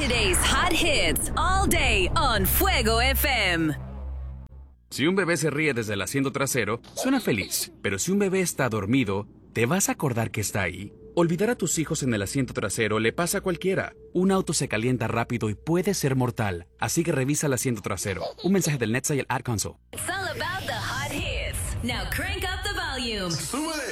Today's hot hits all day on Fuego FM. Si un bebé se ríe desde el asiento trasero, suena feliz. Pero si un bebé está dormido, ¿te vas a acordar que está ahí? Olvidar a tus hijos en el asiento trasero le pasa a cualquiera. Un auto se calienta rápido y puede ser mortal. Así que revisa el asiento trasero. Un mensaje del NHTSA y el Ad Council. It's all about the hot hits. Now crank up the volume. ¡Súbele!